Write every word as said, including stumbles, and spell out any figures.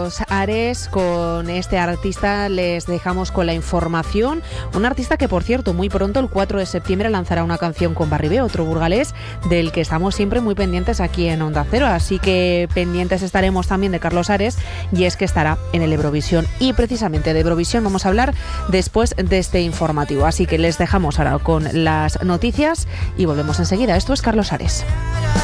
Carlos Ares. Con este artista les dejamos con la información. Un artista que, por cierto, muy pronto, el cuatro de septiembre, lanzará una canción con Barribé, otro burgalés, del que estamos siempre muy pendientes aquí en Onda Cero. Así que pendientes estaremos también de Carlos Ares, y es que estará en el Eurovisión. Y precisamente de Eurovisión vamos a hablar después de este informativo. Así que les dejamos ahora con las noticias y volvemos enseguida. Esto es Carlos Ares.